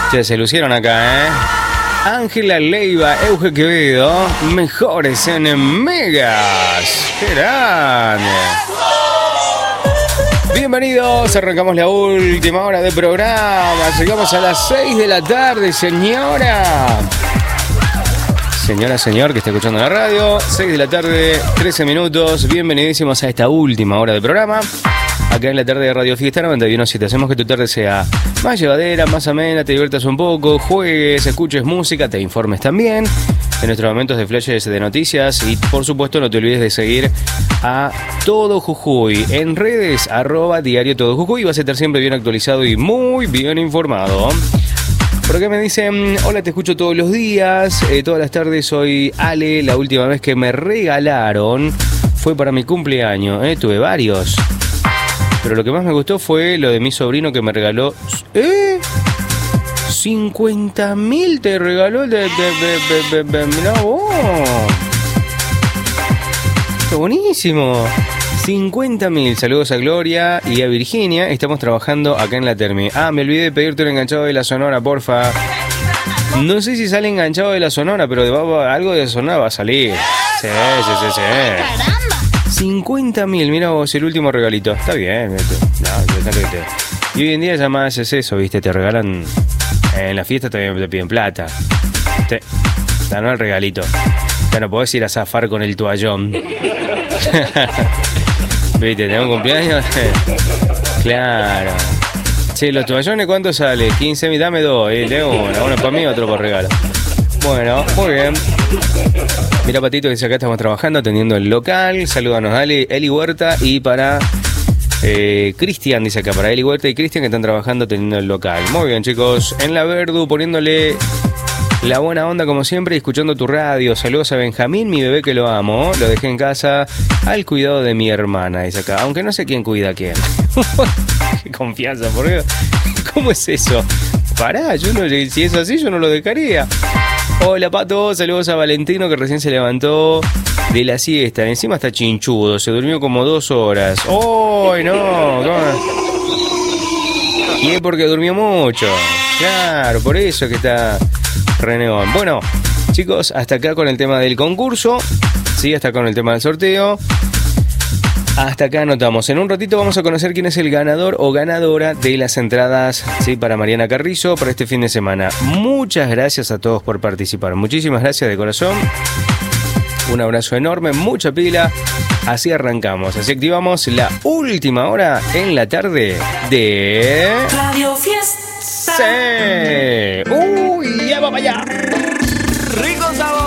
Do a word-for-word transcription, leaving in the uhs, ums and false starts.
Che, se lucieron acá, ¿eh? Ángela Leiva, Euge Quevedo, mejores en Megas. ¡Qué grande! Bienvenidos, arrancamos la última hora de programa. Llegamos a las seis de la tarde, señora. Señora, señor, que está escuchando la radio. seis de la tarde, trece minutos. Bienvenidísimos a esta última hora de programa. Acá en la tarde de Radio Fiesta noventa y uno punto siete. Hacemos que tu tarde sea más llevadera, más amena, te diviertas un poco, juegues, escuches música, te informes también en nuestros momentos de flashes de noticias. Y por supuesto no te olvides de seguir a Todo Jujuy en redes, arroba diario Todo Jujuy. Vas a estar siempre bien actualizado y muy bien informado. Por acá me dicen, hola, te escucho todos los días, eh, todas las tardes. Soy Ale. La última vez que me regalaron fue para mi cumpleaños, eh, tuve varios. Pero lo que más me gustó fue lo de mi sobrino que me regaló... ¿Eh? cincuenta mil te regaló de... de, de, de, de mirá vos. ¡Qué buenísimo! cincuenta mil. Saludos a Gloria y a Virginia. Estamos trabajando acá en la Termi. Ah, me olvidé de pedirte un enganchado de la Sonora, porfa. No sé si sale enganchado de la Sonora, pero de, va, algo de Sonora va a salir. Sí, sí, sí, sí. cincuenta mil, mira vos, el último regalito. Está bien, ¿viste? No, y hoy en día ya más es eso, ¿viste? Te regalan... En la fiesta también te piden plata. Te dan el regalito. Ya no podés ir a zafar con el toallón. ¿Viste? ¿Tengo un cumpleaños? Claro. Che, ¿los toallones cuánto sale? quince mil, dame dos, eh, de uno. Uno para mí, otro por regalo. Bueno, muy bien. Mira, Patito, dice acá estamos trabajando, atendiendo el local. Salúdanos, Eli, Eli Huerta. Y para eh, Cristian, dice acá, para Eli Huerta y Cristian que están trabajando atendiendo el local. Muy bien, chicos. En la Verdu, poniéndole la buena onda como siempre y escuchando tu radio. Saludos a Benjamín, mi bebé que lo amo. Lo dejé en casa al cuidado de mi hermana, dice acá. Aunque no sé quién cuida a quién. Qué confianza, por Dios. ¿Cómo es eso? Pará, yo no, si es así yo no lo dejaría. Hola, Pato, saludos a Valentino que recién se levantó de la siesta. Encima está chinchudo, se durmió como dos horas. ¡Ay, no! ¿Cómo? Y es porque durmió mucho. Claro, por eso es que está renegón. Bueno, chicos, hasta acá con el tema del concurso. Sí, hasta acá con el tema del sorteo. Hasta acá anotamos. En un ratito vamos a conocer quién es el ganador o ganadora de las entradas, sí, para Mariana Carrizo para este fin de semana. Muchas gracias a todos por participar. Muchísimas gracias de corazón. Un abrazo enorme, mucha pila. Así arrancamos. Así activamos la última hora en la tarde de Radio Fiesta. Sí. Uy, ya va para allá. Rico sabor.